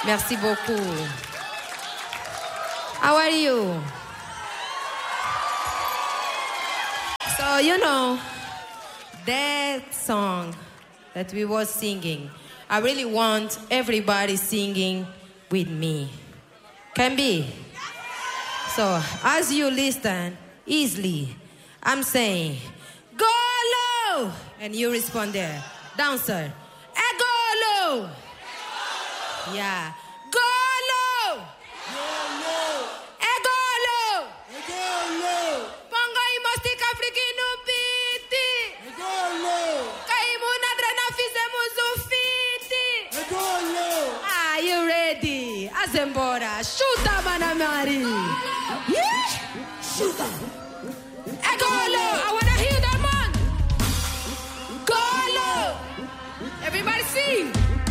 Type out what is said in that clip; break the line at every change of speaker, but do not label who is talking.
Merci beaucoup. How are you? So, you know, that song that we were singing, I really want everybody singing with me. Can be? So, as you listen, easily, I'm saying, go low! And you respond there. Dancer, go low! Yeah. Go low! Go low! Pongo y mostica africano biti! Kaimu nadra na fizemos fiti! Are you ready? Azembora, chuta, Manamari!
Chuta!